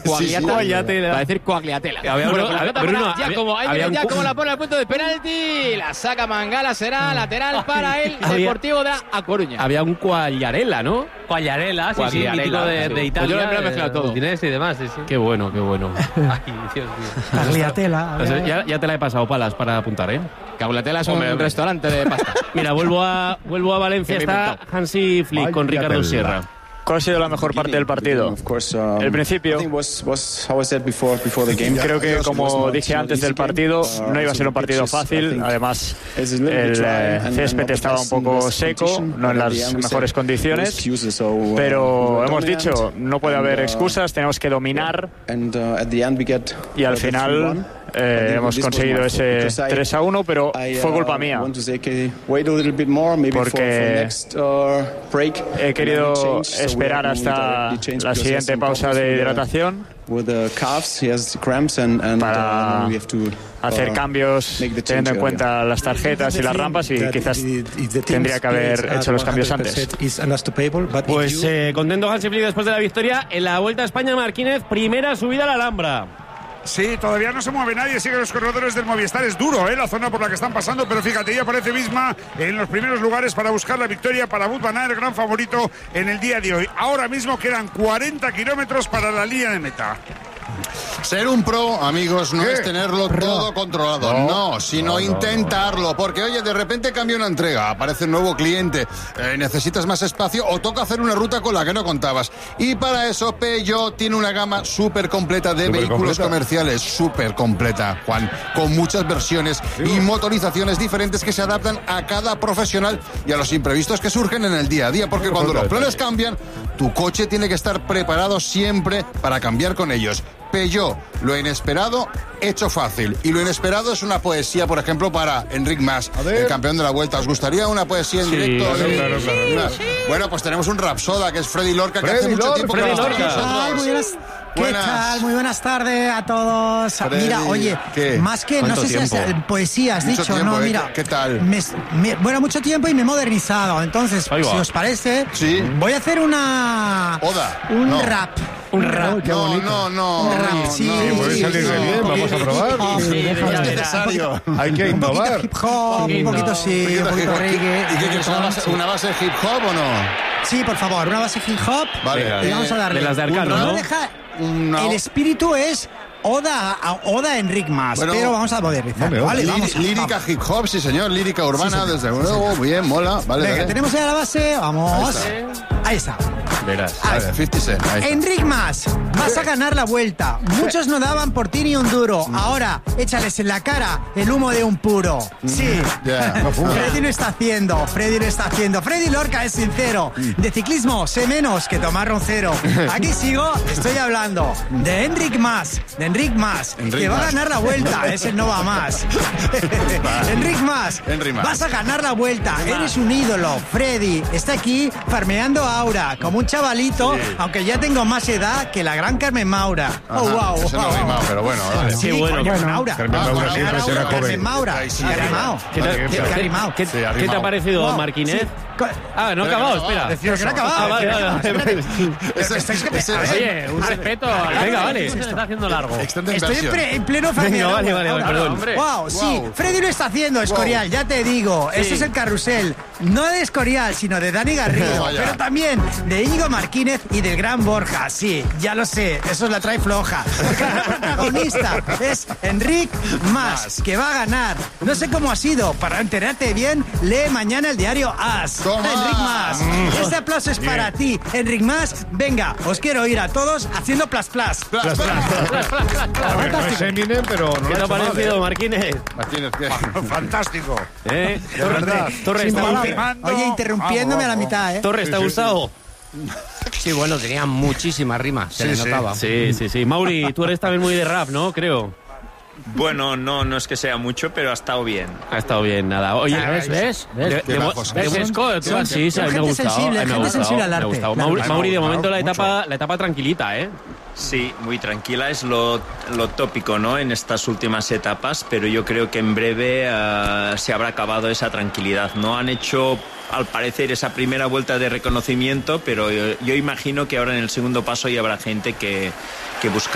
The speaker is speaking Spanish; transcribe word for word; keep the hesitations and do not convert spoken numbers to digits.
Coagliatela. Va a decir Coagliatela. Había bueno, uno, había, Bruno, ya había, como, ahí había ya un... como la pone al punto de penalti, la saca Mangala, será lateral para el había, Deportivo de A Coruña. Había un Coagliarella, ¿no? Coagliarella, sí, sí, mítico de, de Italia. Pues yo lo he mezclado todo. Udinese y demás, sí, sí. Qué bueno, qué bueno. Ay, Dios mío. Coagliatela. Ya, ya te la he pasado, Palas, para apuntar, ¿eh? Coagliatela es un Hombre, restaurante de pasta. Mira, vuelvo a, vuelvo a Valencia, está Hansi Flick con Ricardo Sierra. ¿Cuál ha sido la mejor parte del partido? El principio. Creo que, como dije antes del partido, no iba a ser un partido fácil. Además, el eh, césped estaba un poco seco, no en las mejores condiciones. Pero hemos dicho, no puede haber excusas, tenemos que dominar. Y al final eh, hemos conseguido ese tres a uno, pero fue culpa mía. Porque he querido esperar hasta la siguiente pausa de hidratación para hacer cambios teniendo en cuenta las tarjetas y las rampas, y quizás tendría que haber hecho los cambios antes. Pues eh, contento Hansi Flick después de la victoria en la Vuelta a España. Marquínez, primera subida a la Alhambra. Sí, todavía no se mueve nadie, siguen los corredores del Movistar. Es duro, ¿eh?, la zona por la que están pasando, pero fíjate, ya aparece Visma en los primeros lugares para buscar la victoria para Wout van Aert, el gran favorito en el día de hoy. Ahora mismo quedan cuarenta kilómetros para la línea de meta. Ser un pro, amigos, no ¿Qué? es tenerlo Pro. todo controlado, no, no sino no, no, intentarlo, no. Porque oye, de repente cambia una entrega, aparece un nuevo cliente, eh, necesitas más espacio o toca hacer una ruta con la que no contabas. Y para eso Peugeot tiene una gama súper completa de super vehículos completa. comerciales, súper completa, Juan, con muchas versiones sí. y motorizaciones diferentes que se adaptan a cada profesional y a los imprevistos que surgen en el día a día, porque cuando los planes cambian, tu coche tiene que estar preparado siempre para cambiar con ellos. Peugeot, lo inesperado hecho fácil. Y lo inesperado es una poesía, por ejemplo, para Enric Mas, el campeón de la Vuelta. ¿Os gustaría una poesía en sí, directo? Claro, claro, claro, claro. Sí, sí. Bueno, pues tenemos un rapsoda, que es Freddy Lorca, que Freddy hace mucho Lorca, tiempo que Freddy no está Lorca. con nosotros. Muy buenas. ¿Qué Buenas. tal? Muy buenas tardes a todos. Freddy, mira, oye, ¿qué? más que, no sé tiempo? si es poesía, has Mucho dicho, tiempo, no, ¿eh? mira. ¿Qué tal? Me, me, bueno, mucho tiempo y me he modernizado. Entonces, si os parece, sí. voy a hacer una... Oda. Un no. rap. Un rap. No, no, no. Un rap, no, sí. no. Puede salir de bien, vamos a probar. Sí, No es necesario. Hay que un poquito innovar. hip hop, un poquito sí, un poquito reggae. ¿Y qué quieres, una base, una base de hip hop o no? Sí, por favor, una base hip hop. Vale. Y vamos a darle. De las de Arcano, no ¿no? Deja, No. El espíritu es Oda a Oda a Enric Mas, Bueno, pero vamos a modernizar. vale, Vale, Lí- vamos. lírica hip hop, sí señor, lírica urbana, sí, desde luego, bien, mola, vale, Venga, vale. tenemos ya la base, vamos. Ahí está. Verás. Ahí Vale, cincuenta Cent, ahí está. Enric Mas, vas a ganar la vuelta. Muchos no daban por ti ni un duro. Ahora, échales en la cara el humo de un puro. Sí. Ya. Freddy lo está haciendo, Freddy lo está haciendo. Freddy Lorca es sincero. De ciclismo sé menos que tomar roncero. Aquí sigo, estoy hablando de Enric Mas, de Enric Mas, Enric que va a Mas. ganar la vuelta. Ese no va más. Enric Mas, Enric Mas. vas a ganar la vuelta. Eres un ídolo. Freddy está aquí farmeando aura, como un chavalito, sí. aunque ya tengo más edad que la gran Carmen Maura. Ajá, Oh, wow. eso no wow. rimado, pero bueno, vale. Sí, Qué bueno. Carmen Bueno. Maura. Carmen Maura siempre será joven. Carmen Maura. Ahí sí, ¿Qué ha ahí rimado? ¿Qué te, Vale, qué- vale. qué- rimado. qué- Sí, ha qué te rimado. ha parecido, Wow, Marquínez? sí. Ah, no ha Pero acabado, que no, espera. Pero que no ha acabado. Ah, vale, vale, vale. Ese- Estáis que- ese- a ver, Oye, un respeto. Venga, vale. Se está haciendo largo. Extended Estoy en, version. pre- en pleno Venga, farmeando. vale, vale, vale, perdón. hombre. Wow, sí, Wow. Freddy lo está haciendo, Escorial, ya te digo. Eso es el carrusel, no de Escorial, sino de Dani Garrido, Vaya. pero también de Íñigo Marquínez y del gran Borja. Sí, ya lo sé, eso es la trae floja. Porque el protagonista es Enric Mas, que va a ganar. No sé cómo ha sido, para enterarte bien, lee mañana el diario As. Toma. Enric Mas, este aplauso es para ti, Enric Mas. Venga, os quiero oír a todos haciendo plas plas. Plas, plas, plas. A ver, no es Eminem, pero no ¿Qué lo te ha ha hecho mal, parecido, ¿eh? Marquínez? Martínez, ¿qué? Fantástico. ¿Eh? De verdad. Torres, Sin ¿te ha palabras. ultimando. Oye, interrumpiéndome a la Vamos, mitad, ¿eh? Torres, ¿te ha Sí, sí, gustado? Sí, bueno, tenía muchísimas rimas, se Sí, le sí. notaba. Sí, sí, sí. Mauri, tú eres también muy de rap, ¿no? Creo. Bueno, no, no es que sea mucho, pero ha estado bien. Ha estado bien, nada. Oye, ¿Ves? ¿Ves? ¿Ves? De- Qué de- bajos de- son. de- ¿Ves, Esco? Sí, sí, sí, a mí me ha Gente gustado. sensible, a mí me ha gente gustado, sensible al me ha arte. gustado. Claro. Mauri, Mauri, de Claro, momento la mucho. etapa, la etapa tranquilita, ¿eh? Sí, muy tranquila, es lo, lo tópico, ¿no?, en estas últimas etapas, pero yo creo que en breve eh, se habrá acabado esa tranquilidad. No han hecho, al parecer, esa primera vuelta de reconocimiento, pero yo, yo imagino que ahora en el segundo paso ya habrá gente que, que buscará